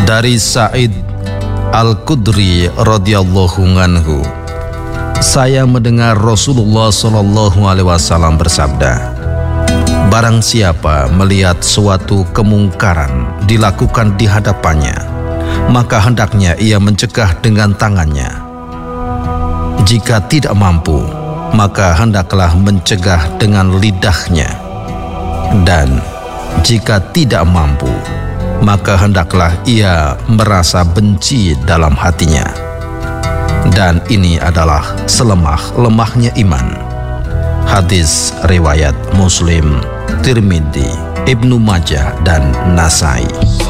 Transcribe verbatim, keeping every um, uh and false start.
Dari Sa'id Al-Khudri radhiyallahu anhu, saya mendengar Rasulullah shallallahu alaihi wasallam bersabda, barang siapa melihat suatu kemungkaran dilakukan di hadapannya, maka hendaknya ia mencegah dengan tangannya. Jika tidak mampu, maka hendaklah mencegah dengan lidahnya. Dan jika tidak mampu, maka hendaklah ia merasa benci dalam hatinya. Dan ini adalah selemah-lemahnya iman. Hadis riwayat Muslim, Tirmidzi, Ibnu Majah, dan Nasai.